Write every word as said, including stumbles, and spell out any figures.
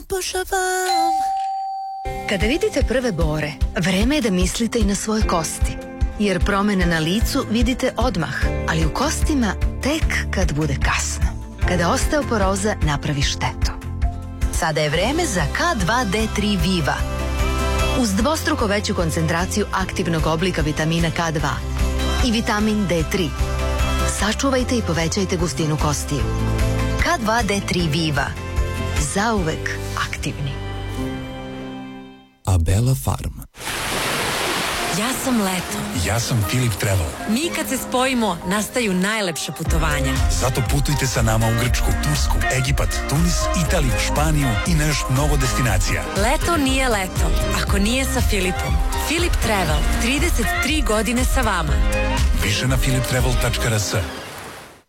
obožavam. Kada vidite prve bore, vreme je da mislite i na svoje kosti. Jer promene na licu vidite odmah, ali u kostima tek kad bude kasno. Kada osteoporoza napravi štetu. Sada je vreme za K dva D tri Viva. Uz dvostruko veću koncentraciju aktivnog oblika vitamina K dva i vitamin D tri. Sačuvajte i povećajte gustinu kostiju. K dva D tri Viva. Zauvek aktivni. Abela Farm. Ja sam Leto. Ja sam Filip Travel. Mi kad se spojimo, nastaju najlepša putovanja. Zato putujte sa nama u Grčku, Tursku, Egipat, Tunis, Italiju, Španiju i na još mnogo destinacija. Leto nije leto, ako nije sa Filipom. Filip Travel, trideset tri godine sa vama. Više na filip travel tačka r s.